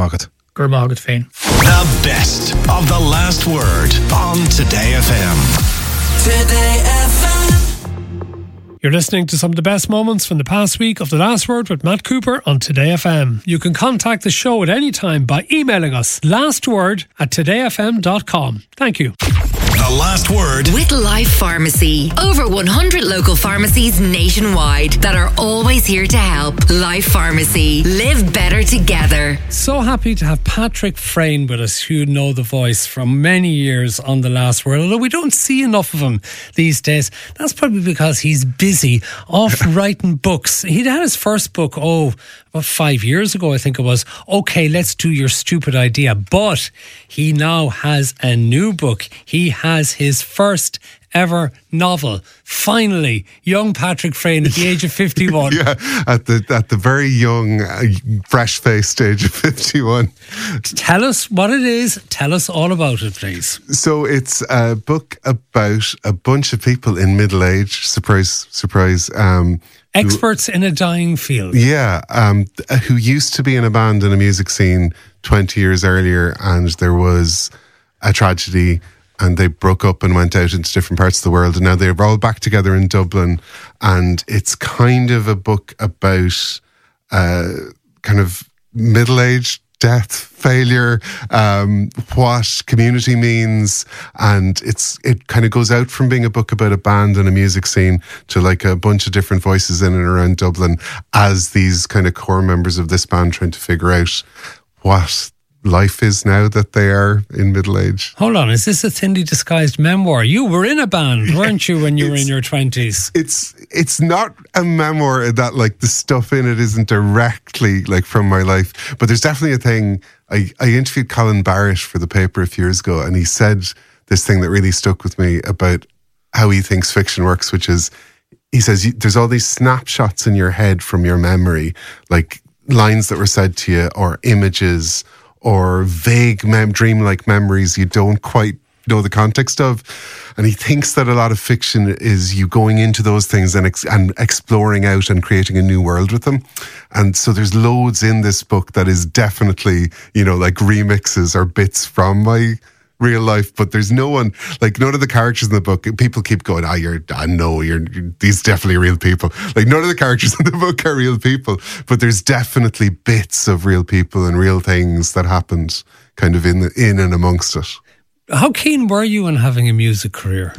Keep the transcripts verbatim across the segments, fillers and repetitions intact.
Gurmagat. Gurmagat Fain. The best of the last word on Today F M. Today F M. You're listening to some of the best moments from the past week of The Last Word with Matt Cooper on Today F M. You can contact the show at any time by emailing us lastword at today f m dot com. Thank you. The Last Word with Life Pharmacy. Over one hundred local pharmacies nationwide that are always here to help. Life Pharmacy. Live better together. So happy to have Patrick Freyne with us, who know the voice from many years on The Last Word. Although we don't see enough of him these days. That's probably because he's busy off writing books. He'd had his first book, oh, about five years ago, I think it was. Okay, let's do your stupid idea. But he now has a new book. He has his first ever novel. Finally, young Patrick Freyne at the age of fifty-one. Yeah, at the at the very young, uh, fresh-faced age of fifty-one. Tell us what it is. Tell us all about it, please. So it's a book about a bunch of people in middle age. Surprise, surprise. Um, Experts who, in a dying field. Yeah, um, who used to be in a band in a music scene twenty years earlier, and there was a tragedy, and they broke up and went out into different parts of the world, and now they're all back together in Dublin. And it's kind of a book about uh, kind of middle-aged death, failure, um, what community means, and it's it kind of goes out from being a book about a band and a music scene to like a bunch of different voices in and around Dublin as these kind of core members of this band trying to figure out what life is now that they are in middle age. Hold on, is this a thinly disguised memoir? You were in a band, weren't you, when you were in your twenties? It's it's not a memoir that like the stuff in it isn't directly like from my life, but there's definitely a thing. I, I interviewed Colin Barrett for the paper a few years ago, and he said this thing that really stuck with me about how he thinks fiction works, which is, he says, there's all these snapshots in your head from your memory, like lines that were said to you or images or vague mem- dreamlike memories you don't quite know the context of. And he thinks that a lot of fiction is you going into those things and ex- and exploring out and creating a new world with them. And so there's loads in this book that is definitely, you know, like remixes or bits from my real life, but there's no one, like none of the characters in the book, people keep going, ah, you're, I know, you're, you're, these definitely real people. Like none of the characters in the book are real people, but there's definitely bits of real people and real things that happened kind of in the, in and amongst it. How keen were you on having a music career?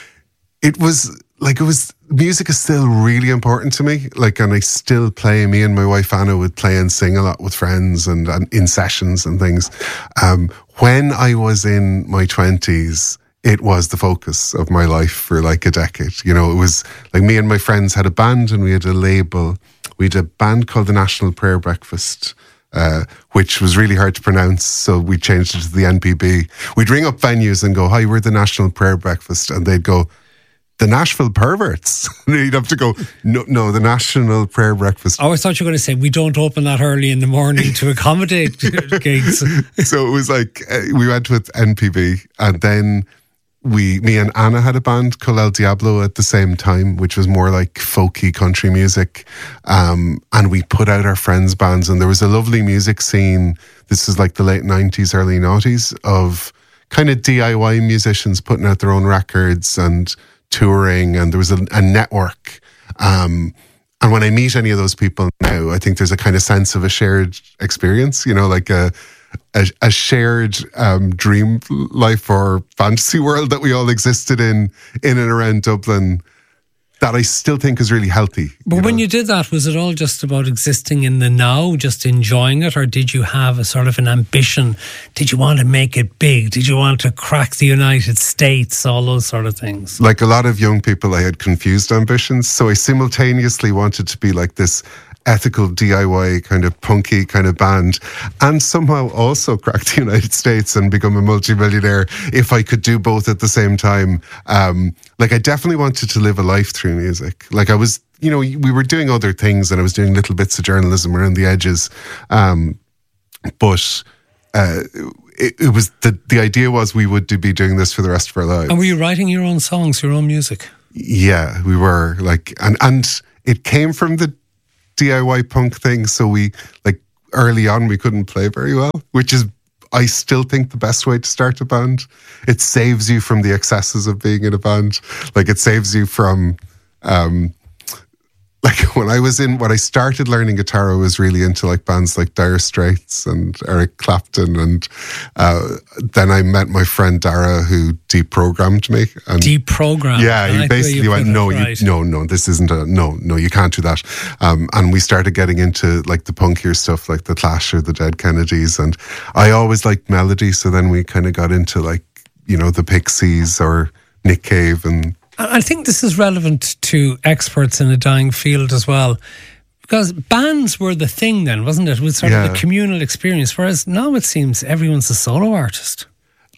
It was like, it was, music is still really important to me. Like, and I still play, me and my wife Anna would play and sing a lot with friends and, and in sessions and things. Um, when I was in my twenties, it was the focus of my life for like a decade. You know, it was like me and my friends had a band and we had a label. We had a band called the National Prayer Breakfast, Uh, which was really hard to pronounce, so we changed it to the N P B. We'd ring up venues and go, hi, we're the National Prayer Breakfast, and they'd go, the Nashville Perverts. And you'd have to go, no, no, the National Prayer Breakfast. Oh, I thought you were going to say, we don't open that early in the morning to accommodate gigs. So it was like, uh, we went with N P B, and then we, me and Anna had a band called El Diablo at the same time, which was more like folky country music. Um, and we put out our friends' bands, and there was a lovely music scene. This is like the late nineties, early noughties, of kind of D I Y musicians putting out their own records and touring, and there was a, a network. Um, and when I meet any of those people now, I think there's a kind of sense of a shared experience, you know, like a A, a shared um, dream life or fantasy world that we all existed in, in and around Dublin, that I still think is really healthy. But you when know? you did that, was it all just about existing in the now, just enjoying it, or did you have a sort of an ambition? Did you want to make it big? Did you want to crack the United States? All those sort of things. Like a lot of young people, I had confused ambitions, so I simultaneously wanted to be like this ethical D I Y kind of punky kind of band, and somehow also crack the United States and become a multimillionaire if I could do both at the same time. Um, like I definitely wanted to live a life through music. Like I was, you know, we were doing other things and I was doing little bits of journalism around the edges. Um, but uh, it, it was, the, the idea was we would be doing this for the rest of our lives. And were you writing your own songs, your own music? Yeah, we were like, and, and it came from the D I Y punk thing. So we like, early on we couldn't play very well, which is, I still think, the best way to start a band. It saves you from the excesses of being in a band. Like, it saves you from, um, like when I was in, when I started learning guitar, I was really into like bands like Dire Straits and Eric Clapton. And uh, then I met my friend Dara, who deprogrammed me. And Deprogrammed? Yeah, he like basically went, no, right. you, no, no, this isn't a, no, no, you can't do that. Um, and we started getting into like the punkier stuff, like the Clash or the Dead Kennedys. And I always liked melody. So then we kind of got into like, you know, the Pixies or Nick Cave. And I think this is relevant to experts in a dying field as well, because bands were the thing then, wasn't it? It was sort Yeah. of a communal experience, whereas now it seems everyone's a solo artist.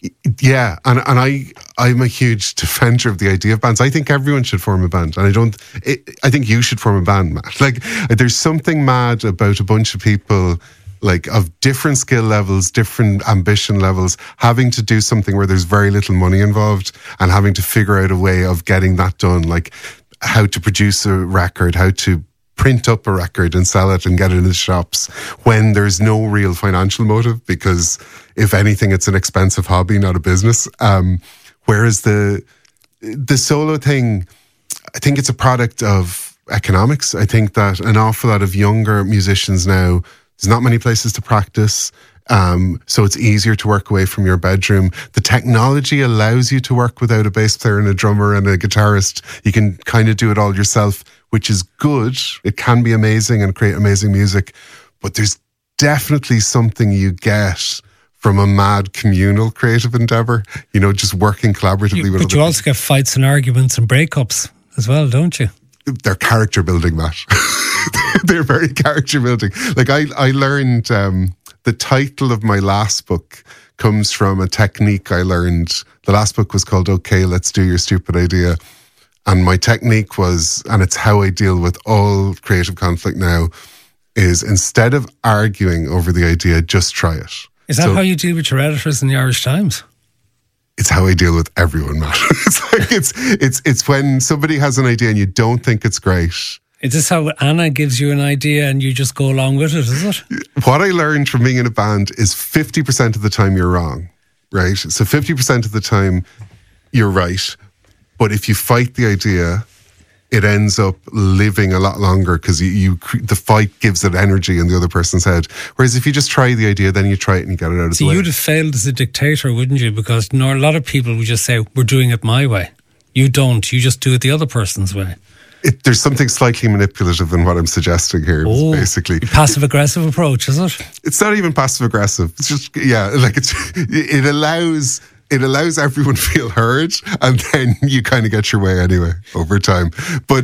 yeah, and and I I'm a huge defender of the idea of bands. I think everyone should form a band, and I don't. It, I think you should form a band, Matt. Like, there's something mad about a bunch of people, like of different skill levels, different ambition levels, having to do something where there's very little money involved and having to figure out a way of getting that done, like how to produce a record, how to print up a record and sell it and get it in the shops when there's no real financial motive, because if anything, it's an expensive hobby, not a business. Um, whereas the the solo thing, I think it's a product of economics. I think that an awful lot of younger musicians now, there's not many places to practice, um, so it's easier to work away from your bedroom. The technology allows you to work without a bass player and a drummer and a guitarist. You can kind of do it all yourself, which is good. It can be amazing and create amazing music, but there's definitely something you get from a mad communal creative endeavour, you know, just working collaboratively You, with but other you also get fights and arguments and breakups as well, don't you? They're character building, Matt. They're very character building. Like I, I learned um, the title of my last book comes from a technique I learned. The last book was called "Okay, Let's Do Your Stupid Idea," and my technique was, and it's how I deal with all creative conflict now, is instead of arguing over the idea, just try it. Is that So- how you deal with your editors in the Irish Times? It's how I deal with everyone, Matt. It's like it's it's it's when somebody has an idea and you don't think it's great. Is this how Anna gives you an idea and you just go along with it, is it? What I learned from being in a band is fifty percent of the time you're wrong, right? So fifty percent of the time you're right. But if you fight the idea, it ends up living a lot longer because you, you the fight gives it energy in the other person's head. Whereas if you just try the idea, then you try it and you get it out of See, the way. you'd have failed as a dictator, wouldn't you? Because you know, a lot of people would just say, we're doing it my way. You don't. You just do it the other person's way. It, there's something slightly manipulative in what I'm suggesting here, Oh, basically. Passive-aggressive approach, is it? It's not even passive-aggressive. It's just, yeah, like it's, it allows... It allows everyone to feel heard, and then you kind of get your way anyway over time. But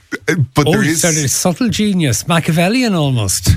but Oh, there you is started a subtle genius, Machiavellian almost.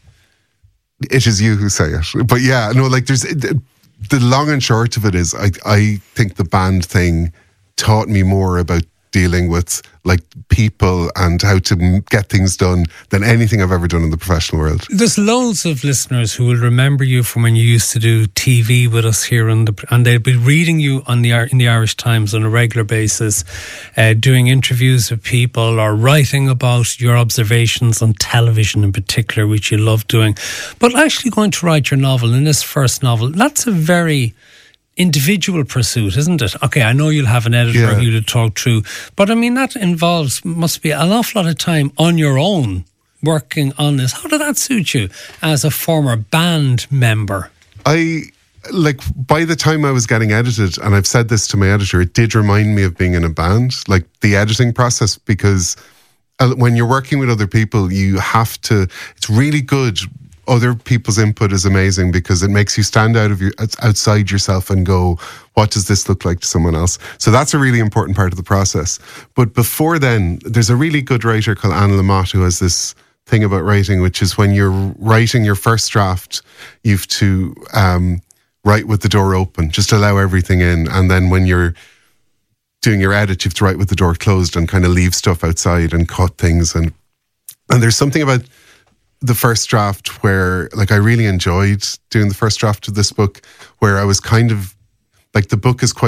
it is you who say it. But yeah, no, like there's the long and short of it is I I think the band thing taught me more about dealing with like people and how to get things done than anything I've ever done in the professional world. There's loads of listeners who will remember you from when you used to do T V with us here, on the, and they'll be reading you on the in the Irish Times on a regular basis, uh, doing interviews with people or writing about your observations on television in particular, which you love doing. But actually going to write your novel, in this first novel, that's a very individual pursuit, isn't it? Okay, I know you'll have an editor Yeah. who to talk through, but I mean that involves, must be an awful lot of time on your own working on this. How did that suit you as a former band member? I like by the time I was getting edited, and I've said this to my editor, it did remind me of being in a band, like the editing process, because when you're working with other people, you have to, it's really good. Other people's input is amazing because it makes you stand out of your outside yourself and go, what does this look like to someone else? So that's a really important part of the process. But before then, there's a really good writer called Anne Lamott who has this thing about writing, which is when you're writing your first draft, you've to um, write with the door open, just allow everything in. And then when you're doing your edit, you have to write with the door closed and kind of leave stuff outside and cut things. And and there's something about the first draft where, like, I really enjoyed doing the first draft of this book, where I was kind of, like, the book is quite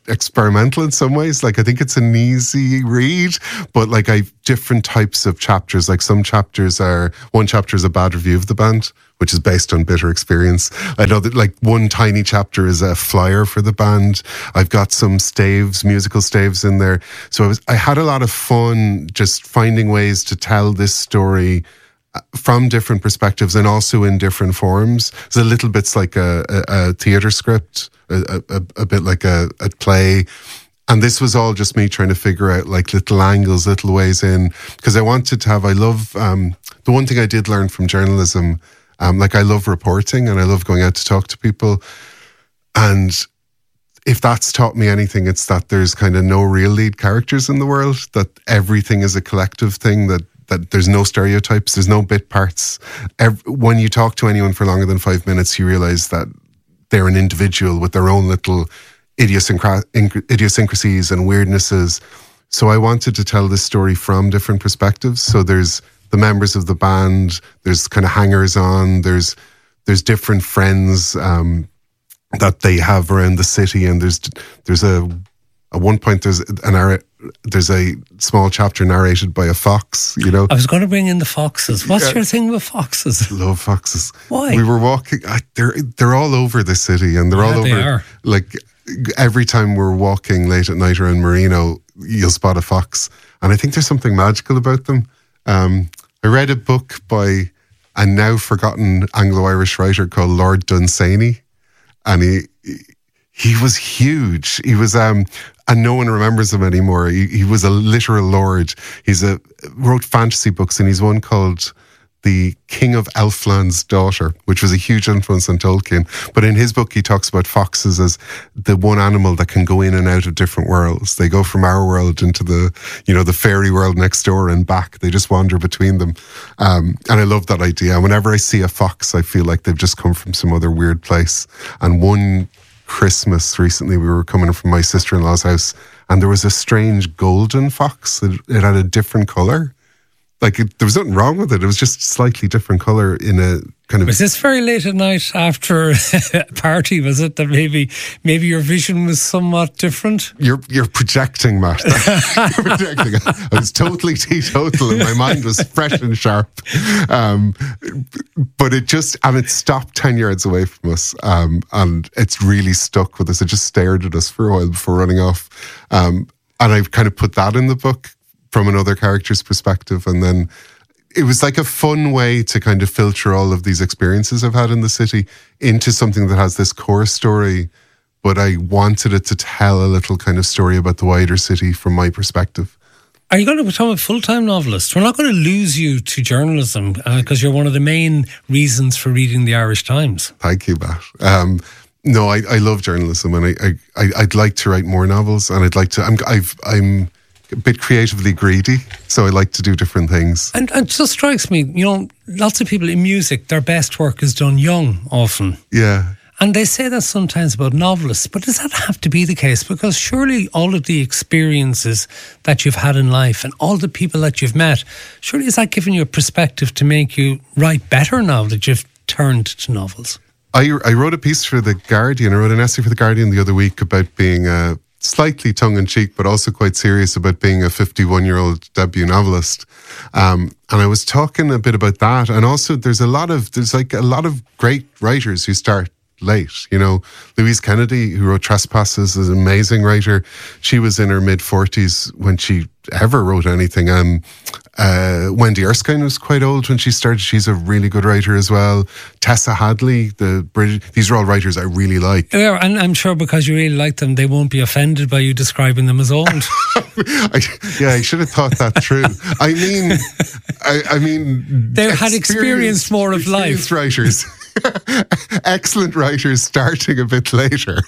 experimental in some ways. Like, I think it's an easy read, but like I've different types of chapters. Like some chapters are, one chapter is a bad review of the band, which is based on bitter experience. I know that like one tiny chapter is a flyer for the band. I've got some staves, musical staves in there. So I was, I had a lot of fun just finding ways to tell this story from different perspectives and also in different forms. It's a little bit like a, a, a theatre script, a, a, a bit like a, a play. And this was all just me trying to figure out like little angles, little ways in, because I wanted to have, I love, um, the one thing I did learn from journalism, um, like I love reporting and I love going out to talk to people. And if that's taught me anything, it's that there's kind of no real lead characters in the world, that everything is a collective thing, that that there's no stereotypes, there's no bit parts. Every, when you talk to anyone for longer than five minutes, you realize that they're an individual with their own little idiosyncra- idiosyncrasies and weirdnesses. So I wanted to tell this story from different perspectives. So there's the members of the band, there's kind of hangers on, there's there's different friends um, that they have around the city, and there's there's a at one point there's an there's a small chapter narrated by a fox, you know. I was going to bring in the foxes. What's Yeah. your thing with foxes? Love foxes. Why? We were walking, I, they're they're all over the city, and they're Yeah, all they over. are. Like every time we're walking late at night around Marino, you'll spot a fox, and I think there's something magical about them. Um, I read a book by a now forgotten Anglo-Irish writer called Lord Dunsany, and he he was huge. He was um, and no one remembers him anymore. He, he was a literal lord. He's a wrote fantasy books, and he's one called The King of Elfland's Daughter, which was a huge influence on Tolkien. But in his book, he talks about foxes as the one animal that can go in and out of different worlds. They go from our world into the, you know, the fairy world next door and back. They just wander between them. Um, and I love that idea. And whenever I see a fox, I feel like they've just come from some other weird place. And one Christmas recently, we were coming from my sister-in-law's house, and there was a strange golden fox. It, it had a different colour. Like, it, there was nothing wrong with it. It was just slightly different colour in a kind of... Was this very late at night after a party, was it, that maybe maybe your vision was somewhat different? You're you're projecting, Matt. You're projecting. I was totally teetotal and my mind was fresh and sharp. Um, but it just... And it stopped ten yards away from us. Um, and it's really stuck with us. It just stared at us for a while before running off. Um, and I kind of put that in the book from another character's perspective. And then it was like a fun way to kind of filter all of these experiences I've had in the city into something that has this core story, but I wanted it to tell a little kind of story about the wider city from my perspective. Are you going to become a full-time novelist? We're not going to lose you to journalism because uh, you're one of the main reasons for reading the Irish Times. Thank you, Matt. Um, no, I, I love journalism, and I, I, I'd like to write more novels, and I'd like to... I'm, I've, I'm a bit creatively greedy, so I like to do different things. And, and it just strikes me, you know, lots of people in music, their best work is done young, often. Yeah. And they say that sometimes about novelists, but does that have to be the case? Because surely all of the experiences that you've had in life and all the people that you've met, surely is that giving you a perspective to make you write better now that you've turned to novels? I, I wrote a piece for The Guardian. I wrote an essay for The Guardian the other week about being a slightly tongue-in-cheek, but also quite serious about being a fifty-one-year-old debut novelist. Um, and I was talking a bit about that. And also there's a lot of, there's like a lot of great writers who start late. You know, Louise Kennedy, who wrote Trespasses, is an amazing writer. She was in her mid-forties when she ever wrote anything. Um, uh, Wendy Erskine was quite old when she started. She's a really good writer as well. Tessa Hadley, the British, these are all writers I really like. Yeah, and I'm sure because you really like them, they won't be offended by you describing them as old. I, yeah, I should have thought that through. I mean, I, I mean, they had experienced more of life. Writers, excellent writers, starting a bit later.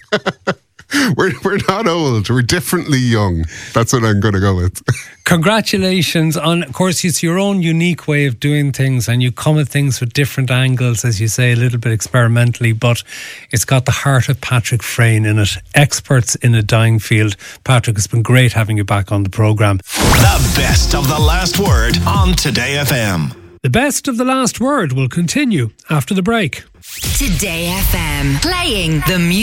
We're we're not old. We're differently young. That's what I'm going to go with. Congratulations on, of course, it's your own unique way of doing things, and you come at things with different angles, as you say, a little bit experimentally, but it's got the heart of Patrick Freyne in it. Experts in a dying field. Patrick, it's been great having you back on the programme. The best of the last word on Today F M. The best of the last word will continue after the break. Today F M, playing the music.